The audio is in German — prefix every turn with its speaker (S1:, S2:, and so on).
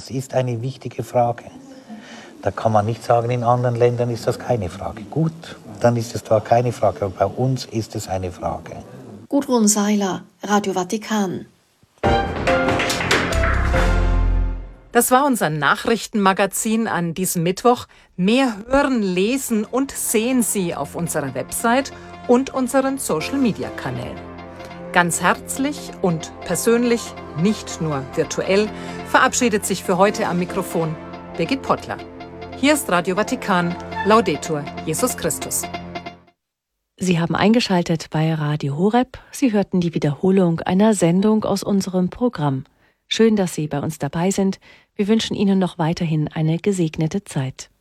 S1: Das ist eine wichtige Frage. Da kann man nicht sagen, in anderen Ländern ist das keine Frage. Gut, dann ist es zwar keine Frage, aber bei uns ist es eine Frage.
S2: Gudrun Seiler, Radio Vatikan.
S3: Das war unser Nachrichtenmagazin an diesem Mittwoch. Mehr hören, lesen und sehen Sie auf unserer Website und unseren Social-Media-Kanälen. Ganz herzlich und persönlich, nicht nur virtuell, verabschiedet sich für heute am Mikrofon Birgit Pottler. Hier ist Radio Vatikan, Laudetur Jesus Christus.
S4: Sie haben eingeschaltet bei Radio Horeb. Sie hörten die Wiederholung einer Sendung aus unserem Programm. Schön, dass Sie bei uns dabei sind. Wir wünschen Ihnen noch weiterhin eine gesegnete Zeit.